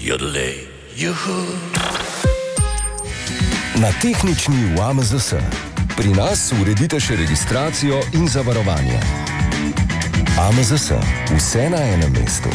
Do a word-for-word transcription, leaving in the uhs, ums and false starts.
Jodelej, juhu. Na tehnični v A M Z S. Pri nas uredite še registracijo in zavarovanje. A M Z S. Vse na enem mestu.